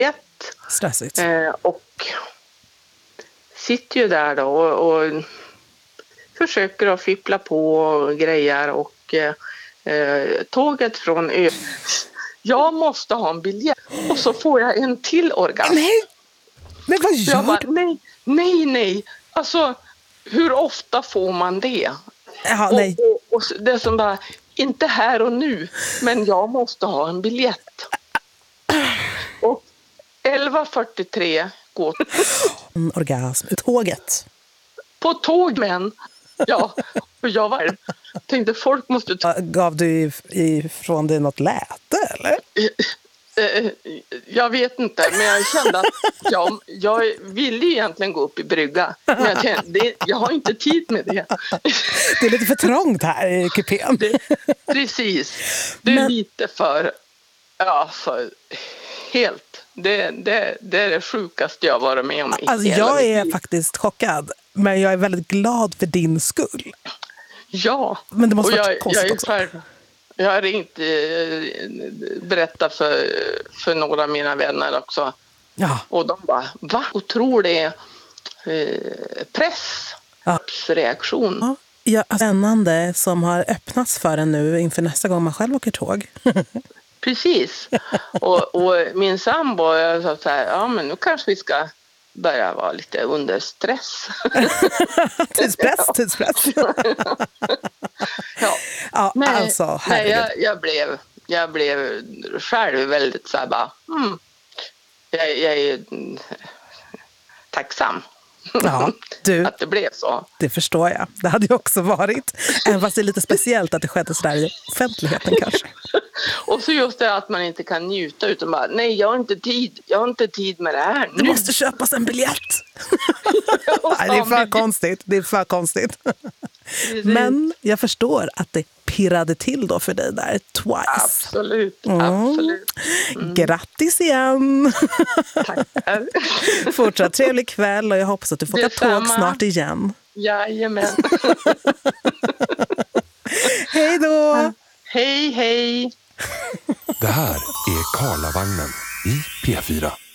Stressigt. Och sitter ju där då och försöker att fippla på och grejer och tåget från jag måste ha en biljett och så får jag en till orgasm. Nej, men vad gör jag bara, du? nej. Alltså, hur ofta får man det? Jaha, nej. Och det som bara, inte här och nu, men jag måste ha en biljett. Och 11:43 går En orgasm i tåget. på tåg, men ja, och jag tänkte folk måste Gav du ifrån dig något läte, eller? Jag vet inte, men jag kände att jag ville egentligen gå upp i brygga. Men jag kände, jag har inte tid med det. Det är lite för trångt här i kupén. Precis. Det är lite för helt. Det är det sjukaste jag varit med om. Alltså, jag är faktiskt chockad, men jag är väldigt glad för din skull. Ja, men det måste vara konstigt också. Jag har ringt berättat för några av mina vänner också. Ja. Och de bara, va? Och tror det är pressreaktion. Ja, spännande som har öppnats för en nu inför nästa gång man själv åker tåg. Precis. Och min sambo sa så här, ja men nu kanske vi ska börja vara lite under stress. Tidspress. Ja, men, alltså, jag blev själv väldigt så här bara, jag är tacksam. Ja, att det blev så. Det förstår jag. Det hade ju också varit. Även fast det är lite speciellt att det skedde sådär i offentligheten kanske. Och så just det att man inte kan njuta utan bara, nej jag har inte tid med det här. Du måste köpa en biljett. Nej, det är för konstigt. Men jag förstår att det pirrade till då för dig där twice. Absolut. Grattis igen. Tackar. Fortsatt trevlig kväll och jag hoppas att du får åka tåg snart igen. Jajamän. Hej då. Hej. Det här är Karlavagnen i P4.